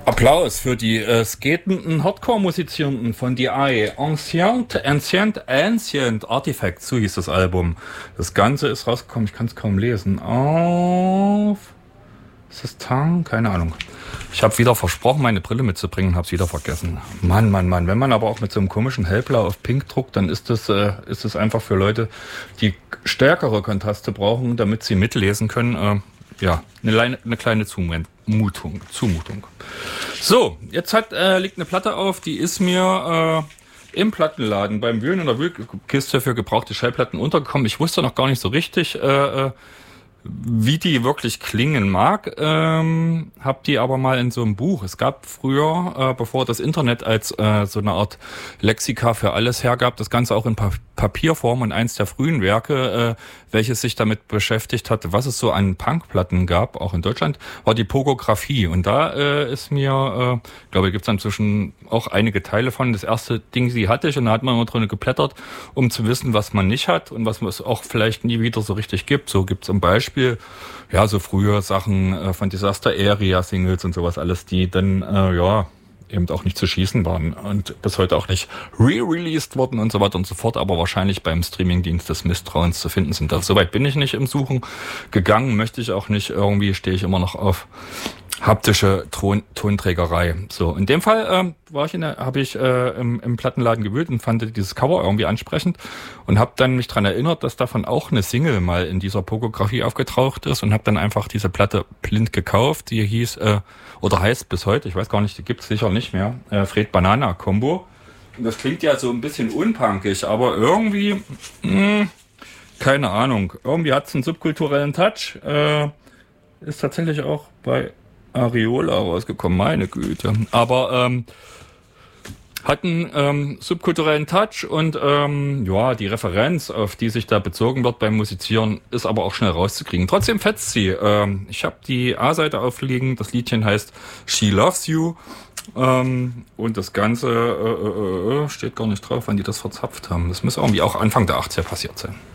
Applaus für die skatenden Hardcore-Musizierenden von DI. Ancient Artifacts, so hieß das Album. Das Ganze ist rausgekommen, ich kann es kaum lesen. Ist das Tang? Keine Ahnung. Ich habe wieder versprochen, meine Brille mitzubringen, habe es wieder vergessen. Mann. Wenn man aber auch mit so einem komischen Hellblau auf Pink druckt, dann ist das einfach für Leute, die stärkere Kontraste brauchen, damit sie mitlesen können. Eine kleine Zumutung. So, jetzt liegt eine Platte auf, die ist mir im Plattenladen beim Wühlen in der Wühlkiste für gebrauchte Schallplatten untergekommen. Ich wusste noch gar nicht so richtig, wie die wirklich klingen mag, hab die aber mal in so einem Buch. Es gab früher, bevor das Internet als so eine Art Lexika für alles hergab, das Ganze auch in Papierform, und eins der frühen Werke, welches sich damit beschäftigt hatte, was es so an Punkplatten gab, auch in Deutschland, war die Pogographie. Und da ist mir, glaube ich, gibt's dann inzwischen auch einige Teile von. Das erste Ding, die hatte ich, und da hat man immer drin geblättert, um zu wissen, was man nicht hat und was es auch vielleicht nie wieder so richtig gibt. So gibt's zum Beispiel so früher Sachen von Disaster Area Singles und sowas alles, die dann eben auch nicht zu schießen waren und bis heute auch nicht re-released wurden und so weiter und so fort, aber wahrscheinlich beim Streamingdienst des Misstrauens zu finden sind. Soweit bin ich nicht im Suchen gegangen, möchte ich auch nicht. Irgendwie stehe ich immer noch auf haptische Tonträgerei. So, in dem Fall habe ich im Plattenladen gewühlt und fand dieses Cover irgendwie ansprechend und habe dann mich dran erinnert, dass davon auch eine Single mal in dieser Pogografie aufgetaucht ist, und habe dann einfach diese Platte blind gekauft. Die hieß oder heißt bis heute, ich weiß gar nicht, die gibt's sicher nicht mehr, Fred Banana Combo. Und das klingt ja so ein bisschen unpunkig, aber irgendwie keine Ahnung, irgendwie hat's einen subkulturellen Touch. Ist tatsächlich auch bei Areola rausgekommen, meine Güte. Aber hat einen subkulturellen Touch, und die Referenz, auf die sich da bezogen wird beim Musizieren, ist aber auch schnell rauszukriegen. Trotzdem fetzt sie. Ich habe die A-Seite aufliegen, das Liedchen heißt She Loves You, und das Ganze steht gar nicht drauf, wann die das verzapft haben. Das muss irgendwie auch Anfang der 80er passiert sein.